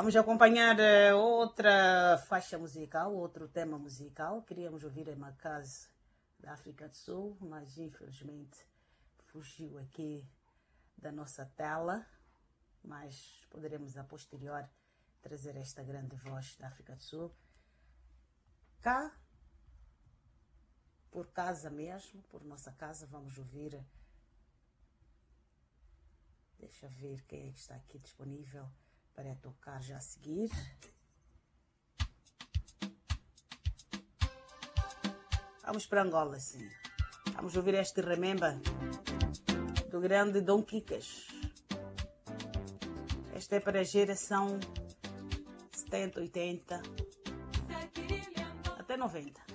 Vamos acompanhar outra faixa musical, outro tema musical. Queríamos ouvir a Macase da África do Sul, mas infelizmente fugiu aqui da nossa tela. Mas poderemos a posterior trazer esta grande voz da África do Sul. Cá, por casa mesmo, por nossa casa, vamos ouvir. Deixa ver quem é que está aqui disponível para tocar já a seguir. Vamos para Angola, sim. Vamos ouvir este Remember do grande Dom Kikas. Esta é para a geração 70, 80 até 90.